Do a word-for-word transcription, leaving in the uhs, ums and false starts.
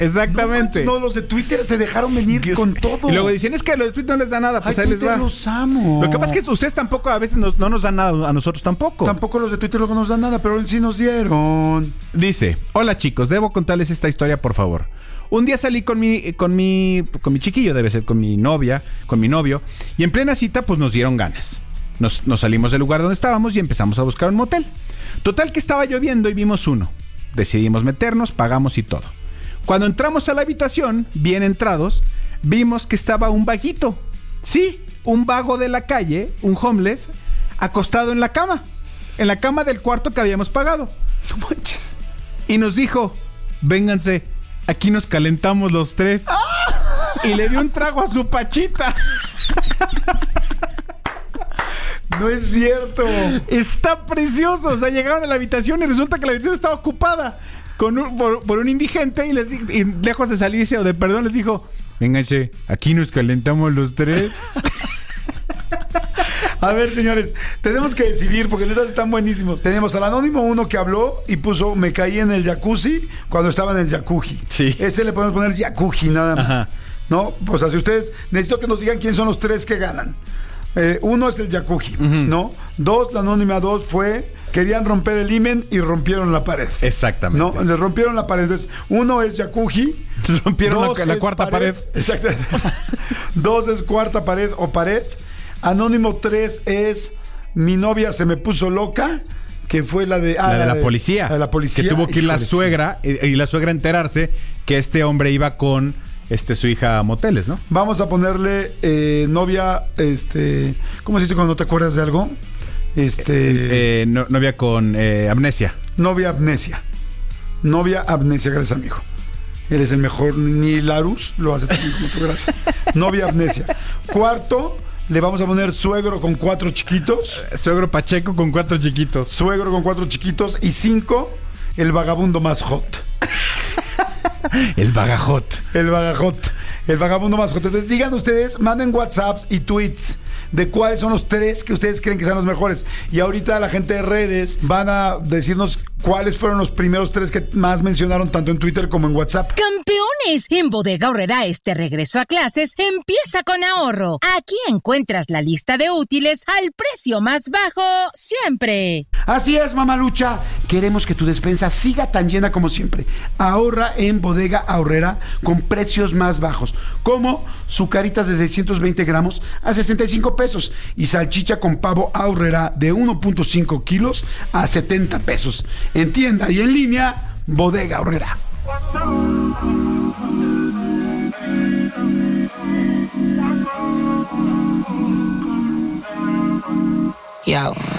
Exactamente. No, no, los de Twitter se dejaron venir Es, con todo. Y luego dicen, es que los de Twitter no les da nada. Pues Ay, ahí les Twitter va. los amo. Lo que pasa es que ustedes tampoco a veces nos, no nos dan nada a nosotros tampoco. Tampoco los de Twitter luego nos dan nada, pero sí nos dieron. Dice, hola chicos, debo contarles esta historia, por favor. Un día salí con mi, con mi, con mi chiquillo, debe ser, con mi novia, con mi novio, y en plena cita, pues nos dieron ganas. Nos, nos salimos del lugar donde estábamos y empezamos a buscar un motel. Total que estaba lloviendo y vimos uno. Decidimos meternos, pagamos y todo. Cuando entramos a la habitación, bien entrados, vimos que estaba un vaguito. Sí, un vago de la calle, un homeless, acostado en la cama. En la cama del cuarto que habíamos pagado. No manches. Y nos dijo, vénganse, aquí nos calentamos los tres. Y le dio un trago a su pachita. No es cierto. Está precioso. O sea, llegaron a la habitación y resulta que la habitación estaba ocupada con un, por, por un indigente y, les, y lejos de salirse o de perdón les dijo, vénganse, aquí nos calentamos los tres. A ver, señores, tenemos que decidir porque neta están buenísimos. Tenemos al Anónimo uno que habló y puso, me caí en el jacuzzi cuando estaba en el jacuzzi. Sí. Ese le podemos poner jacuzzi nada más. Ajá. ¿No? O sea, si ustedes, necesito que nos digan quién son los tres que ganan. Eh, uno es el jacuzzi, uh-huh. ¿no? Dos, la Anónima dos fue, querían romper el himen y rompieron la pared. Exactamente. ¿No? Entonces rompieron la pared. Entonces, uno es jacuzzi. Rompieron la, la cuarta pared. pared. Exactamente. Dos es cuarta pared o pared. Anónimo tres es mi novia se me puso loca, que fue la de... Ah, la de la, la policía. La de la policía. Que tuvo que ir la Híjole, suegra y, y la suegra enterarse que este hombre iba con este su hija a moteles, ¿no? Vamos a ponerle eh, novia, este... ¿Cómo se dice cuando no te acuerdas de algo? Este... Eh, no, novia con eh, amnesia. Novia amnesia. Novia amnesia, gracias amigo. Eres el mejor, ni Larus lo hace también como tú, gracias. Novia amnesia. Cuarto... Le vamos a poner suegro con cuatro chiquitos. Suegro Pacheco con cuatro chiquitos. Suegro con cuatro chiquitos. Y cinco, el vagabundo más hot. El vagajot. El vagajot. El vagabundo más hot. Entonces digan ustedes, manden WhatsApps y tweets de cuáles son los tres que ustedes creen que sean los mejores. Y ahorita la gente de redes van a decirnos cuáles fueron los primeros tres que más mencionaron tanto en Twitter como en WhatsApp. ¡Campeones! En Bodega Aurrerá este regreso a clases empieza con ahorro. Aquí encuentras la lista de útiles al precio más bajo siempre. Así es, mamalucha. Queremos que tu despensa siga tan llena como siempre. Ahorra en Bodega Aurrerá con precios más bajos, como sucaritas de seiscientos veinte gramos a sesenta y cinco pesos y salchicha con pavo Aurrerá de uno punto cinco kilos a setenta pesos. En tienda y en línea, Bodega Aurrerá. Yo.